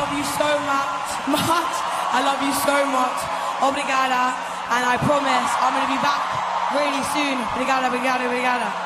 love you so much. I love you so much. Obrigada. And I promise I'm going to be back really soon. Obrigada, obrigada, obrigada.